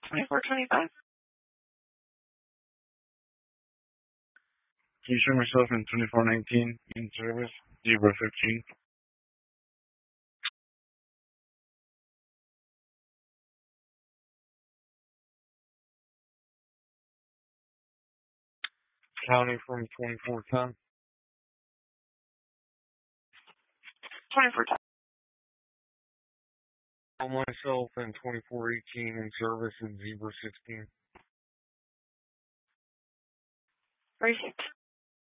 2425. Can you show myself in 2419 in service, Zebra 15? County from 2410. 2410. On myself in 2418 in service in Zebra 16. Received.